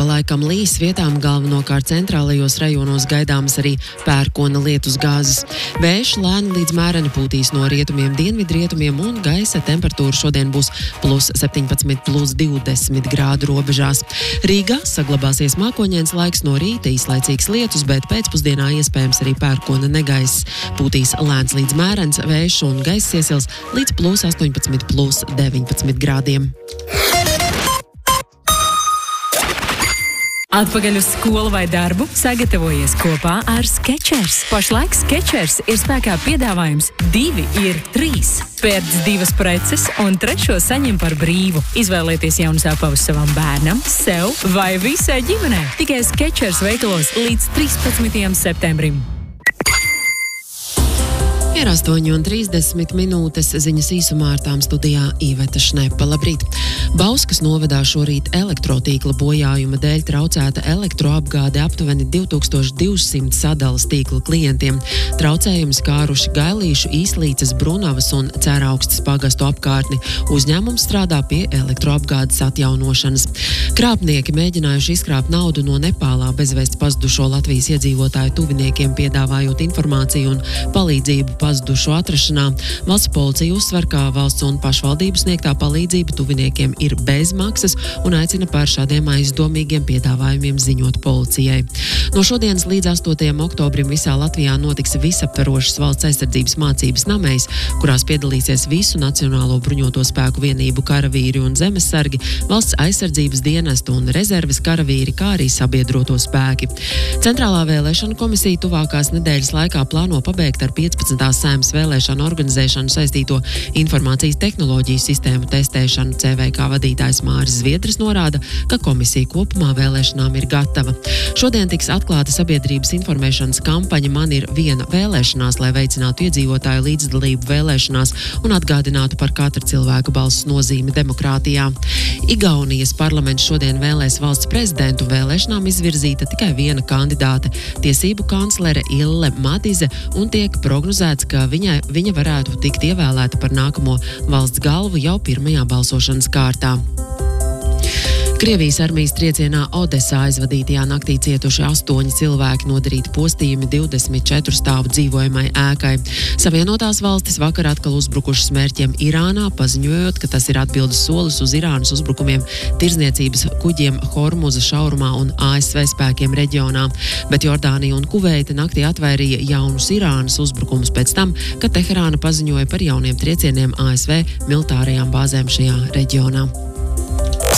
pa laikam līs, vietām galvenokārt centrālajos rajonos gaidāmas arī pērkona lietus gāzes. Vējš lēni līdz mēreni pūtīs no rietumiem, dienvidrietumiem un gaisa temperatūra šodien būs +17, +20 grādu robežās. Rīgā saglabāsies mākoņains laiks, no rīta īslaicīgs lietus, bet pēcpusdienā iespējams arī pērkona negaiss. Pūtīs lēns līdz mērens vējš un gaiss iesils līdz +18, +19 grādiem. Atpakaļ uz skolu vai darbu sagatavojies kopā ar Skechers. Pašlaik Skechers ir spēkā piedāvājums 2 ir 3. Pērc 2 preces un 3 saņem par brīvu. Izvēlieties jaunus apavus savam bērnam, sev vai visai ģimenei. Tikai Skechers veikalos līdz 13. septembrim. Ir 8:30, ziņas īsumā ar tām studijā Iveta Šnepa. Labrīt! Bauskas novadā šorīt elektrotīkla bojājuma dēļ traucēta elektroapgāde aptuveni 2200 sadalas tīkla klientiem. Traucējumi skāruši Gailīšu, Īslīces, Brunavas un Cēraugstes pagastu apkārtni. Uzņēmums strādā pie elektroapgādes atjaunošanas. Krāpnieki mēģinājuši izkrāpt naudu no Nepālā bezvēsts pazudušo Latvijas iedzīvotāju tuviniekiem, piedāvājot informāciju un palīdzību pazudušo atrašanā. Valsts policija uzsver, ka valsts un pašvaldību sniegtā palīdzība tuviniekiem ir bez maksas un aicina par šādiem aizdomīgiem piedāvājumiem ziņot policijai. No šodienas līdz 8. oktobrim visā Latvijā notiks visaptverošas valsts aizsardzības mācības Namejs, kurās piedalīsies visu Nacionālo bruņoto spēku vienību karavīri un zemesargi, valsts aizsardzības dienestu un rezerves karavīri, kā arī sabiedroto spēki. Centrālā vēlēšana komisija tuvākās nedēļas laikā plāno pabeigt ar 15. Saeimas vēlēšanu organizēšanu saistīto informācijas tehnoloģiju sistēmu testēšanu. CVK vadītājs Māris Zviedris norāda, ka komisija kopumā vēlēšanām ir gatava. Šodien tiks atklāta sabiedrības informēšanas kampaņa Man ir viena vēlēšanās, lai veicinātu iedzīvotāju līdzdalību vēlēšanās un atgādinātu par katra cilvēka balss nozīmi demokrātijā. Igaunijas parlaments šodien vēlēs valsts prezidentu. Vēlēšanām izvirzīta tikai viena kandidāte - tiesību kanclere Ille Madize, un tiek prognozēts, ka viņa varētu tikt ievēlēta par nākamo valsts galvu jau pirmajā balsošanas kārtā. Krievijas armijas triecienā Odesā aizvadītajā naktī cietuši 8 cilvēki, nodarīti postījumi 24 stāvu dzīvojamai ēkai. Savienotās valstis vakar atkal uzbrukušas mērķiem Irānā, paziņojot, ka tas ir atbildes solis uz Irānas uzbrukumiem tirzniecības kuģiem Hormuza šaurumā un ASV spēkiem reģionā. Bet Jordānija un Kuveita naktī atvairīja jaunus Irānas uzbrukumus pēc tam, kad Teherāna paziņoja par jauniem triecieniem ASV militārajām bāzēm šajā reģionā.